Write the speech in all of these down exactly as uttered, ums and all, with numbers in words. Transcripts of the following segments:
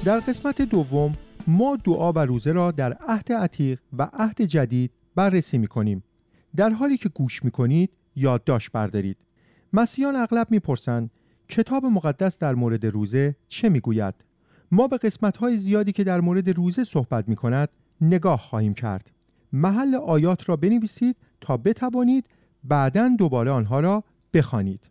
در قسمت دوم ما دعا و روزه را در عهد عتیق و عهد جدید بررسی می‌کنیم. در حالی که گوش می‌کنید یادداشت بردارید. مسیحیان اغلب می‌پرسند کتاب مقدس در مورد روزه چه می‌گوید؟ ما به قسمت‌های زیادی که در مورد روزه صحبت می‌کند نگاه خواهیم کرد. محل آیات را بنویسید تا بتوانید بعداً دوباره آنها را بخوانید.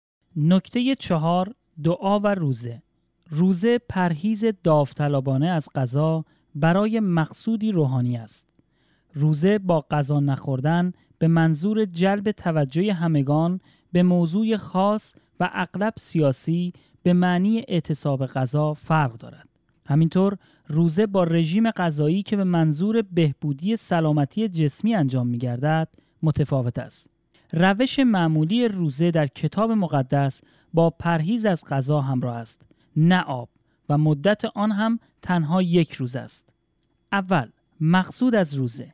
نکته چهار، دعا و روزه. روزه پرهیز داوطلبانه از غذا برای مقصودی روحانی است. روزه با غذا نخوردن به منظور جلب توجه همگان به موضوع خاص و اغلب سیاسی به معنی اعتصاب غذا فرق دارد. همینطور روزه با رژیم غذایی که به منظور بهبودی سلامتی جسمی انجام می‌گردد متفاوت است. روش معمولی روزه در کتاب مقدس با پرهیز از غذا همراه است، نه آب، و مدت آن هم تنها یک روز است. اول، مقصود از روزه.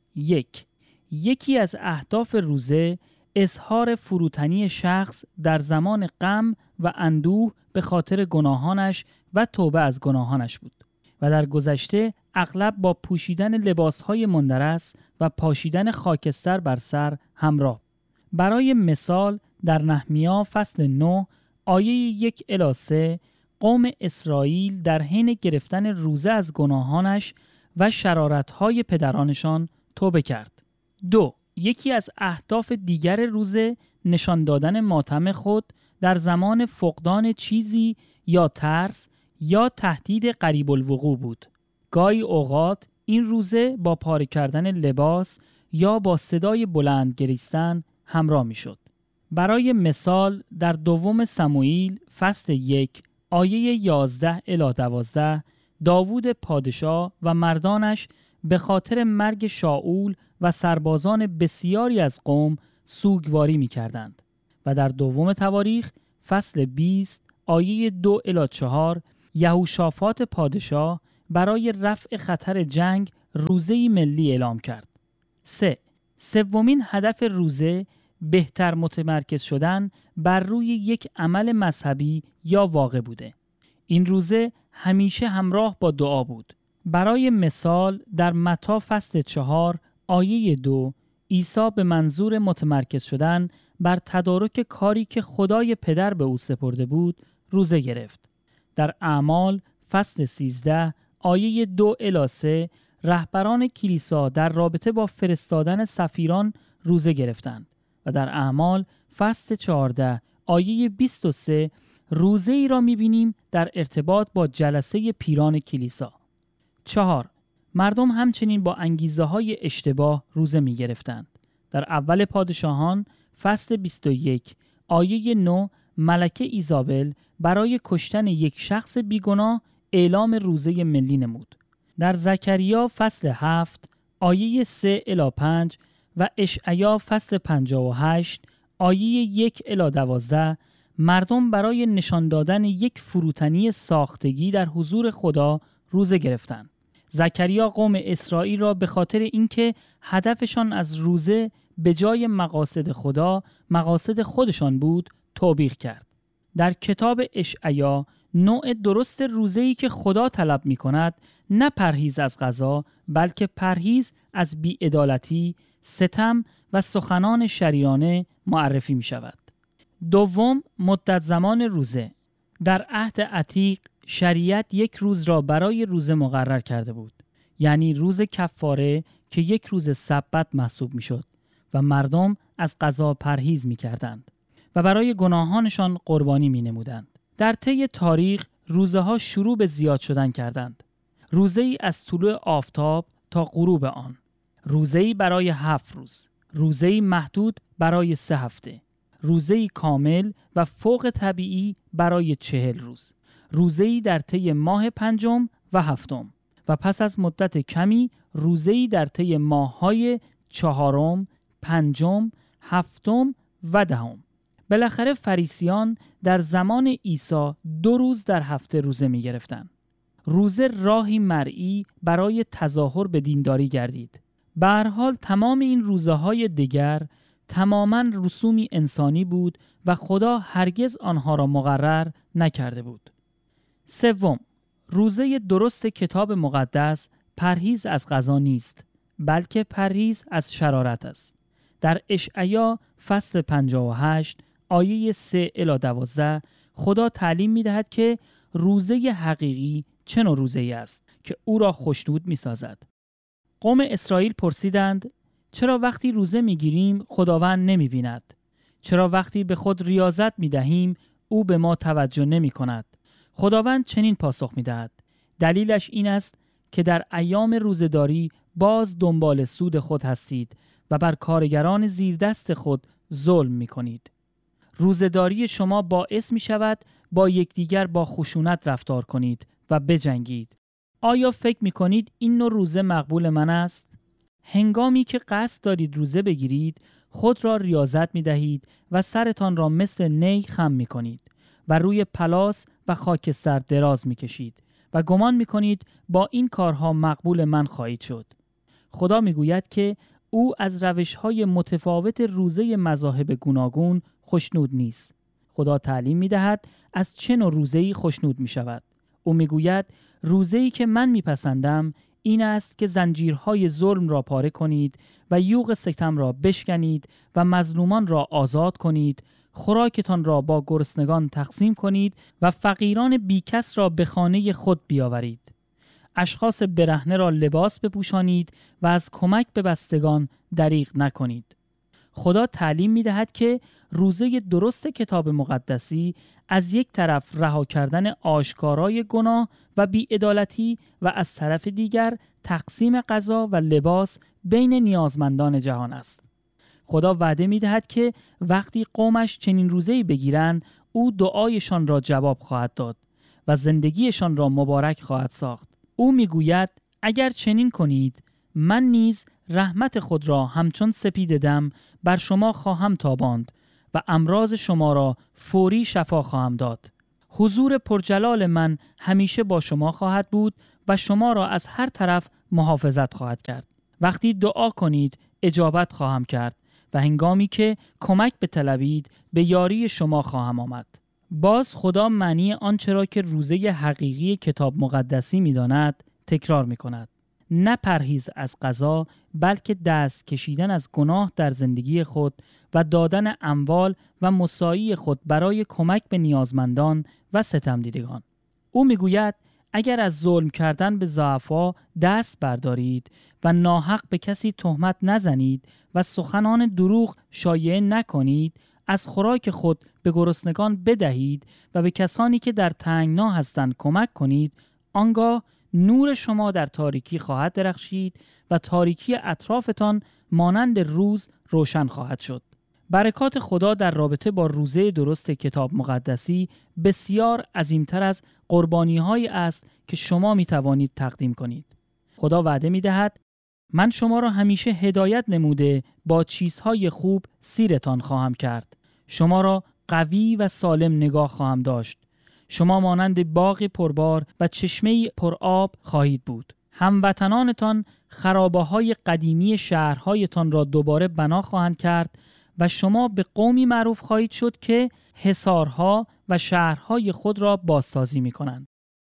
یک، یکی از اهداف روزه اظهار فروتنی شخص در زمان غم و اندوه به خاطر گناهانش و توبه از گناهانش بود و در گذشته اغلب با پوشیدن لباسهای مندرس و پاشیدن خاکستر بر سر همراه. برای مثال در نحمیا فصل نه آیه یک الی سه قوم اسرائیل در حین گرفتن روزه از گناهانش و شرارتهای پدرانشان توبه کرد. دو، یکی از اهداف دیگر روزه نشان دادن ماتم خود در زمان فقدان چیزی یا ترس یا تهدید قریب الوقوع بود. گاهی اوقات این روزه با پاره کردن لباس یا با صدای بلند گریستن همراه می شد. برای مثال در دوم سموئیل فصل یک آیه یازده الی دوازده داوود پادشاه و مردانش به خاطر مرگ شاول و سربازان بسیاری از قوم سوگواری می کردند و در دوم تواریخ فصل بیست آیه دو الی چهار یهوشافاط پادشاه برای رفع خطر جنگ روزه‌ای ملی اعلام کرد. سه، سومین هدف روزه بهتر متمرکز شدن بر روی یک عمل مذهبی یا واقع بوده. این روزه همیشه همراه با دعا بود. برای مثال در متی فصل چهار آیه دو عیسی به منظور متمرکز شدن بر تدارک کاری که خدای پدر به او سپرده بود روزه گرفت. در اعمال فصل سیزده آیه دو الی سه رهبران کلیسا در رابطه با فرستادن سفیران روزه گرفتند و در اعمال فصل چهارده آیه بیست و سه روزه ای را می‌بینیم در ارتباط با جلسه پیران کلیسا. چهار، مردم همچنین با انگیزه های اشتباه روزه می گرفتند. در اول پادشاهان فصل بیست و یک آیه نه ملکه ایزابل برای کشتن یک شخص بیگناه اعلام روزه ملی نمود. در زکریا فصل هفت آیه سه الی پنج و اشعیا فصل پنجاه و هشت آیه یک الی دوازده مردم برای نشان دادن یک فروتنی ساختگی در حضور خدا روزه گرفتند. زکریا قوم اسرائیل را به خاطر اینکه هدفشان از روزه به جای مقاصد خدا مقاصد خودشان بود توبیخ کرد. در کتاب اشعیا نوع درست روزه‌ای که خدا طلب می‌کند نه پرهیز از غذا بلکه پرهیز از بی‌عدالتی، ستم و سخنان شریرانه معرفی می‌شود. دوم، مدت زمان روزه. در عهد عتیق شریعت یک روز را برای روزه مقرر کرده بود، یعنی روز کفاره که یک روز سبت محسوب می‌شد و مردم از غذا پرهیز می‌کردند و برای گناهانشان قربانی می‌نمودند. در طی تاریخ روزه‌ها شروع به زیاد شدن کردند. روزه‌ای از طلوع آفتاب تا غروب آن، روزه‌ای برای هفت روز، روزه‌ای محدود برای سه هفته، روزه‌ای کامل و فوق طبیعی برای چهل روز، روزه‌ای در طی ماه پنجم و هفتم و پس از مدت کمی روزه‌ای در طی ماه‌های چهارم، پنجم، هفتم و دهم. بالاخره فریسیان در زمان عیسی دو روز در هفته روزه می گرفتند. روزه راهی مرئی برای تظاهر به دینداری گردید. به هر حال تمام این روزه های دیگر تماماً رسومی انسانی بود و خدا هرگز آنها را مقرر نکرده بود. سوم، روزه درست کتاب مقدس پرهیز از غذا نیست، بلکه پرهیز از شرارت است. در اشعیا فصل پنجاه و هشت آیه سه الی دوازده خدا تعلیم می دهد که روزه حقیقی چه نوع روزه‌ای است که او را خوشنود می سازد. قوم اسرائیل پرسیدند چرا وقتی روزه می گیریم خداوند نمی بیند؟ چرا وقتی به خود ریاضت می دهیم او به ما توجه نمی کند؟ خداوند چنین پاسخ می دهد: دلیلش این است که در ایام روزه‌داری باز دنبال سود خود هستید و بر کارگران زیر دست خود ظلم می کنید. روزه‌داری شما باعث می شود با یکدیگر با خشونت رفتار کنید و بجنگید. آیا فکر می کنید این نوع روزه مقبول من است؟ هنگامی که قصد دارید روزه بگیرید، خود را ریاضت می دهید و سرتان را مثل نی خم می کنید و روی پلاس و خاکستر دراز می کشید و گمان می کنید با این کارها مقبول من خواهید شد. خدا می گوید که او از روش‌های متفاوت روزه مذاهب گوناگون خوشنود نیست. خدا تعلیم می دهد از چه نوع روزه‌ای خوشنود می شود. او می گوید روزه‌ای که من می پسندم این است که زنجیرهای ظلم را پاره کنید و یوغ ستم را بشکنید و مظلومان را آزاد کنید، خوراکتان را با گرسنگان تقسیم کنید و فقیران بیکس را به خانه خود بیاورید. اشخاص برهنه را لباس بپوشانید و از کمک به بستگان دریغ نکنید. خدا تعلیم می دهد که روزه درست کتاب مقدسی از یک طرف رها کردن آشکارای گناه و بی‌عدالتی و از طرف دیگر تقسیم غذا و لباس بین نیازمندان جهان است. خدا وعده می دهد که وقتی قومش چنین روزه‌ای بگیرند، او دعایشان را جواب خواهد داد و زندگیشان را مبارک خواهد ساخت. او می گوید اگر چنین کنید، من نیز رحمت خود را همچون سپید دم بر شما خواهم تاباند و امراض شما را فوری شفا خواهم داد. حضور پرجلال من همیشه با شما خواهد بود و شما را از هر طرف محافظت خواهد کرد. وقتی دعا کنید اجابت خواهم کرد و هنگامی که کمک بطلبید به یاری شما خواهم آمد. باز خدا معنی آنچه را که روزه حقیقی کتاب مقدسی می داند تکرار می کند. نه پرهیز از غذا، بلکه دست کشیدن از گناه در زندگی خود و دادن اموال و مساعی خود برای کمک به نیازمندان و ستمدیدگان. او میگوید اگر از ظلم کردن به ضعفا دست بردارید و ناحق به کسی تهمت نزنید و سخنان دروغ شایعه نکنید، از خوراک خود به گرسنگان بدهید و به کسانی که در تنگنا هستند کمک کنید، آنگاه نور شما در تاریکی خواهد درخشید و تاریکی اطرافتان مانند روز روشن خواهد شد. برکات خدا در رابطه با روزه درست کتاب مقدسی بسیار عظیمتر از قربانی‌هایی است که شما می توانید تقدیم کنید. خدا وعده می دهد من شما را همیشه هدایت نموده با چیزهای خوب سیرتان خواهم کرد. شما را قوی و سالم نگاه خواهم داشت. شما مانند باغ پربار و چشمه پرآب خواهید بود. هموطنانتان خرابه‌های قدیمی شهرهایتان را دوباره بنا خواهند کرد و شما به قومی معروف خواهید شد که حصارها و شهرهای خود را بازسازی می کنند.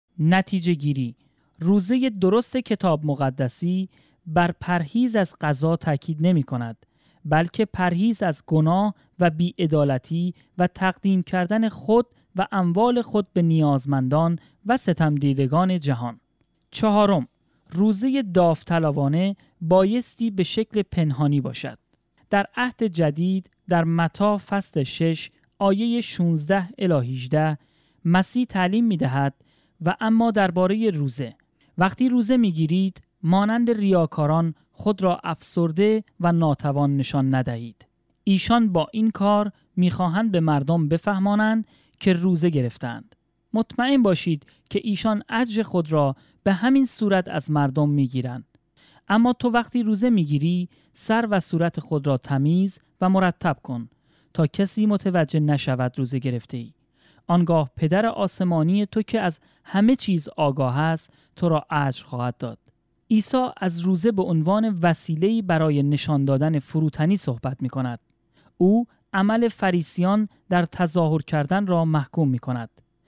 نتیجه گیری: روزه درست کتاب مقدسی بر پرهیز از غذا تاکید نمی کند، بلکه پرهیز از گناه و بی‌عدالتی و تقدیم کردن خود و اموال خود به نیازمندان و ستمدیدگان جهان. چهارم، روزه داوطلبانه بایستی به شکل پنهانی باشد. در عهد جدید در متی فصل شش آیه شانزده الی هجده مسیح تعلیم می دهد و اما درباره روزه، وقتی روزه می گیرید مانند ریاکاران خود را افسرده و ناتوان نشان ندهید. ایشان با این کار می خواهند به مردم بفهمانند که روزه گرفتند. مطمئن باشید که ایشان اجر خود را به همین صورت از مردم می گیرند. اما تو وقتی روزه می گیری سر و صورت خود را تمیز و مرتب کن تا کسی متوجه نشود روزه گرفته ای. آنگاه پدر آسمانی تو که از همه چیز آگاه است تو را اجر خواهد داد. عیسی از روزه به عنوان وسیله‌ای برای نشان دادن فروتنی صحبت می کند. او عمل فریسیان در تظاهر کردن را محکوم می کند.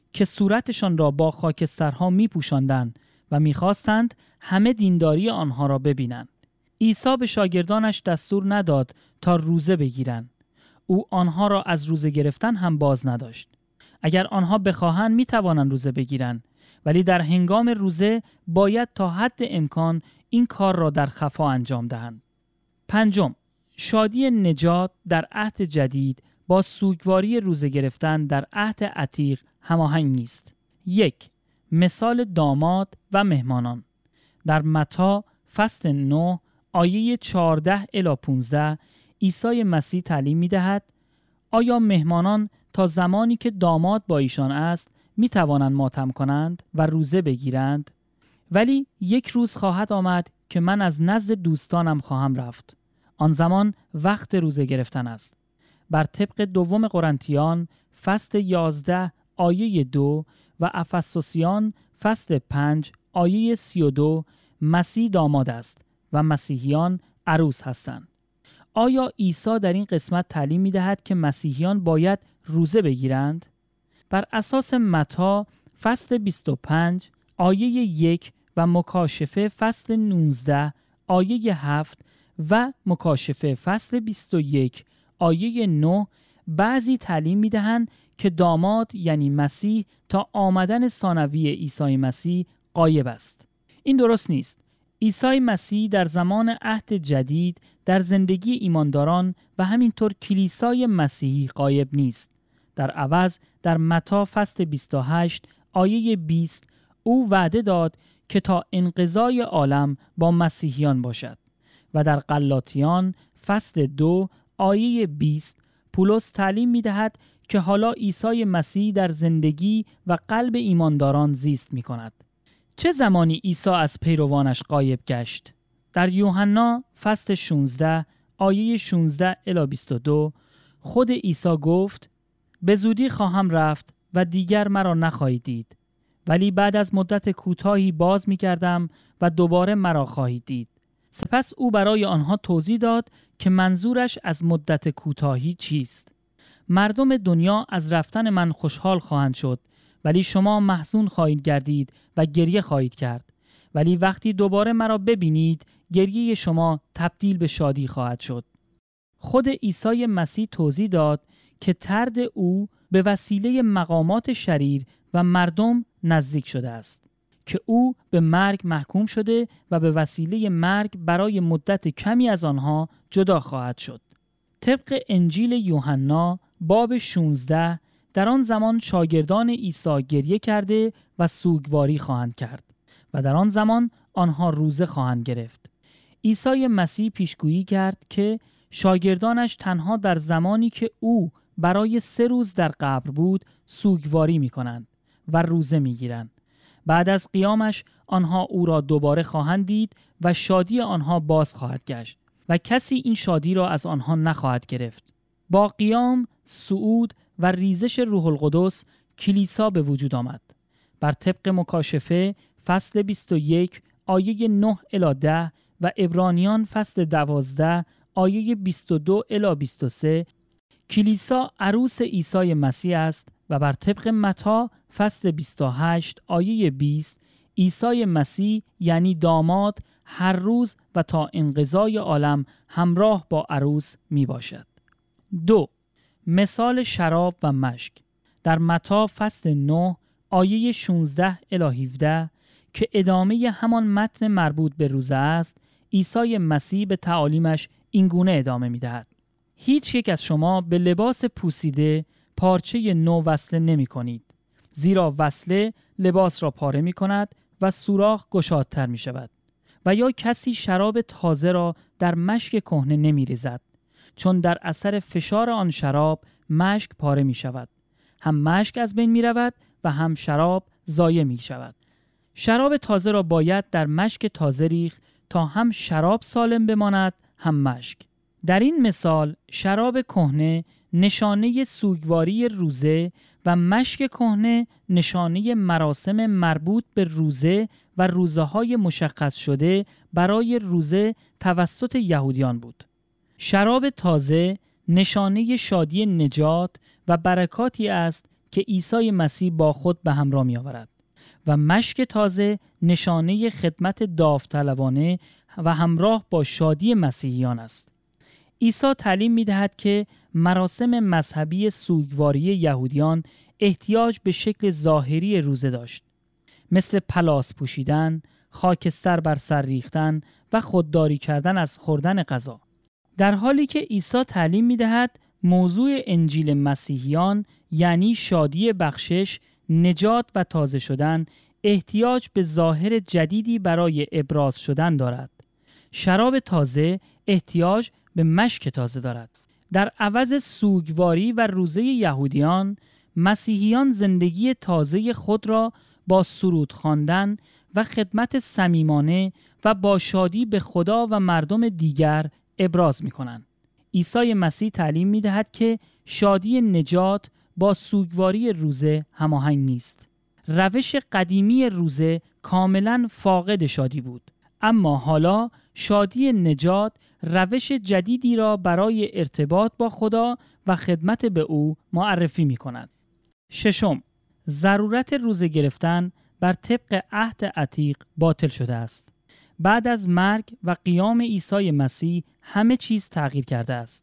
که صورتشان را با خاکسترها می پوشاندند و می خواستند همه دینداری آنها را ببینند. عیسی به شاگردانش دستور نداد تا روزه بگیرند. او آنها را از روزه گرفتن هم باز نداشت. اگر آنها بخواهند می توانند روزه بگیرند، ولی در هنگام روزه باید تا حد امکان این کار را در خفا انجام دهند. پنجم، شادی نجات در عهد جدید با سوگواری روزه گرفتن در عهد عتیق هماهنگ نیست. یک، مثال داماد و مهمانان. در متی فصل نه آیه چهارده الی پانزده عیسی مسیح تعلیم می دهد آیا مهمانان تا زمانی که داماد با ایشان است می توانند ماتم کنند و روزه بگیرند؟ ولی یک روز خواهد آمد که من از نزد دوستانم خواهم رفت. آن زمان وقت روزه گرفتن است. بر طبق دوم قرنتیان فصل یازده آیه دو و افسوسیان فصل پنج آیه سی و دو مسیح داماد است و مسیحیان عروس هستند. آیا عیسی در این قسمت تعلیم می دهد که مسیحیان باید روزه بگیرند؟ بر اساس متی فصل بیست و پنج آیه یک و مکاشفه فصل نوزده آیه هفت و مکاشفه فصل بیست و یک آیه نه بعضی تعلیم می دهند که داماد یعنی مسیح تا آمدن ثانوی عیسی مسیح غایب است. این درست نیست. عیسی مسیح در زمان عهد جدید در زندگی ایمانداران و همینطور کلیسای مسیحی غایب نیست. در عوض در متی فصل بیست و هشت آیه بیست او وعده داد که تا انقضای عالم با مسیحیان باشد و در غلاطیان فصل دو آیه بیست پولس تعلیم می دهد که حالا عیسی مسیح در زندگی و قلب ایمانداران زیست می کند. چه زمانی عیسی از پیروانش غایب گشت؟ در یوحنا فصل شانزده آیه شانزده الی بیست و دو خود عیسی گفت به زودی خواهم رفت و دیگر مرا نخواهید دید، ولی بعد از مدت کوتاهی باز می کردم و دوباره مرا خواهید دید. سپس او برای آنها توضیح داد که منظورش از مدت کوتاهی چیست. مردم دنیا از رفتن من خوشحال خواهند شد، ولی شما محزون خواهید گردید و گریه خواهید کرد. ولی وقتی دوباره مرا ببینید، گریه شما تبدیل به شادی خواهد شد. خود عیسی مسیح توضیح داد که طرد او به وسیله مقامات شریر و مردم نزدیک شده است، که او به مرگ محکوم شده و به وسیله مرگ برای مدت کمی از آنها جدا خواهد شد. طبق انجیل یوحنا باب شانزده در آن زمان شاگردان عیسی گریه کرده و سوگواری خواهند کرد و در آن زمان آنها روزه خواهند گرفت. عیسی مسیح پیشگویی کرد که شاگردانش تنها در زمانی که او برای سه روز در قبر بود سوگواری می کنند و روزه می گیرند. بعد از قیامش آنها او را دوباره خواهند دید و شادی آنها باز خواهد گشت و کسی این شادی را از آنها نخواهد گرفت. با قیام، صعود و ریزش روح القدس کلیسا به وجود آمد. بر طبق مکاشفه فصل بیست و یک آیه نه الی ده و عبرانیان فصل دوازده آیه بیست و دو الی بیست و سه کلیسا عروس عیسی مسیح است و بر طبق متی فصل بیست و هشت آیه بیست عیسی مسیح یعنی داماد هر روز و تا انقضای عالم همراه با عروس می باشد. دو، مثال شراب و مشک. در متی فصل نه آیه شانزده الی هفده که ادامه همان متن مربوط به روزه است، عیسی مسیح به تعالیمش این گونه ادامه می دهد. هیچ یک از شما به لباس پوسیده پارچه نو وصله نمی کنید، زیرا وصله لباس را پاره می کند و سوراخ گشادتر می شود. و یا کسی شراب تازه را در مشک کهنه نمی ریزد، چون در اثر فشار آن شراب مشک پاره می شود. هم مشک از بین می رود و هم شراب ضایع می شود. شراب تازه را باید در مشک تازه ریخت تا هم شراب سالم بماند هم مشک. در این مثال شراب کهنه نشانه سوگواری روزه و مشک کهنه نشانه مراسم مربوط به روزه و روزه‌های مشخص شده برای روزه توسط یهودیان بود. شراب تازه نشانه شادی نجات و برکاتی است که عیسی مسیح با خود به همراه می آورد و مشک تازه نشانه خدمت داوطلبانه و همراه با شادی مسیحیان است. عیسی تعلیم می دهد که مراسم مذهبی سوگواری یهودیان احتیاج به شکل ظاهری روزه داشت، مثل پلاس پوشیدن، خاکستر بر سر ریختن و خودداری کردن از خوردن غذا. در حالی که عیسی تعلیم می دهد موضوع انجیل مسیحیان یعنی شادی بخشش، نجات و تازه شدن احتیاج به ظاهر جدیدی برای ابراز شدن دارد. شراب تازه احتیاج به مشک تازه دارد. در عوض سوگواری و روزه یهودیان، مسیحیان زندگی تازه خود را با سرود خواندن و خدمت صمیمانه و با شادی به خدا و مردم دیگر ابراز می کنند. عیسی مسیح تعلیم می دهد که شادی نجات با سوگواری روزه هماهنگ نیست. روش قدیمی روزه کاملا فاقد شادی بود، اما حالا شادی نجات روش جدیدی را برای ارتباط با خدا و خدمت به او معرفی می کند. ششم، ضرورت روزه گرفتن بر طبق عهد عتیق باطل شده است. بعد از مرگ و قیام عیسی مسیح همه چیز تغییر کرده است.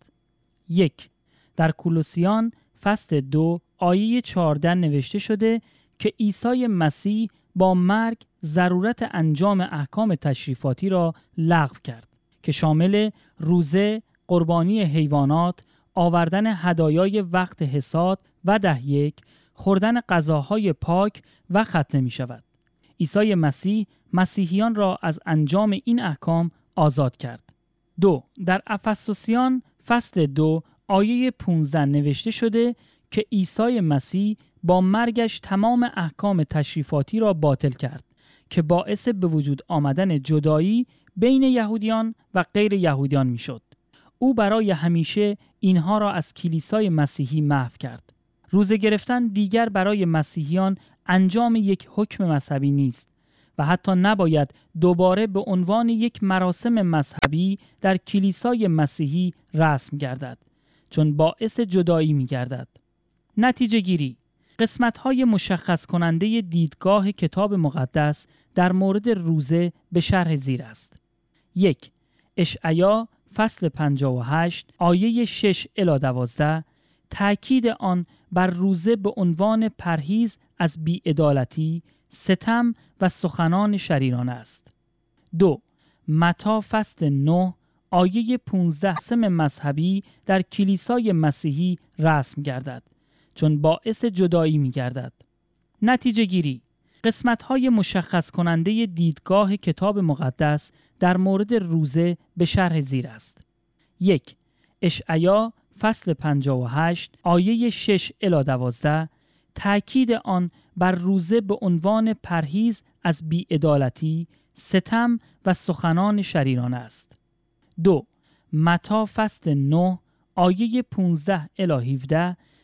یک، در کولوسیان فصل دو آیه چهارده نوشته شده که عیسی مسیح با مرگ ضرورت انجام احکام تشریفاتی را لغو کرد که شامل روزه، قربانی حیوانات، آوردن هدایای وقت حصاد و ده یک، خوردن غذاهای پاک و ختنه می شود. عیسی مسیح مسیحیان را از انجام این احکام آزاد کرد. دو، در افسوسیان فصل دو آیه پانزده نوشته شده که عیسی مسیح با مرگش تمام احکام تشریفاتی را باطل کرد که باعث به وجود آمدن جدایی بین یهودیان و غیر یهودیان می شد. او برای همیشه اینها را از کلیسای مسیحی محو کرد. روزه گرفتن دیگر برای مسیحیان انجام یک حکم مذهبی نیست و حتی نباید دوباره به عنوان یک مراسم مذهبی در کلیسای مسیحی رسم گردد، چون باعث جدایی می گردد. نتیجه گیری: قسمت‌های مشخص کننده دیدگاه کتاب مقدس در مورد روزه به شرح زیر است. یک، اشعیا فصل پنجاه و هشت آیه شش الی دوازده تأکید آن بر روزه به عنوان پرهیز از بی‌عدالتی، ستم و سخنان شریرانه است. دو، متی فصل نه آیه پانزده سم مذهبی در کلیسای مسیحی رسم گردد، چون باعث جدایی می گردد. نتیجه گیری: قسمت‌های مشخص کننده دیدگاه کتاب مقدس در مورد روزه به شرح زیر است. یک، اشعیا فصل پنجاه و هشت آیه شش الی دوازده تأکید آن بر روزه به عنوان پرهیز از بی‌عدالتی، ستم و سخنان شریرانه است. دو، متی فصل نه آیه پانزده الی هفده